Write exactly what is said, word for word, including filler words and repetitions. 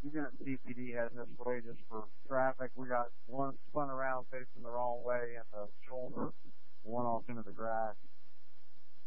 even at C P D heading this way just for traffic. We got one spun around facing the wrong way in the shoulder.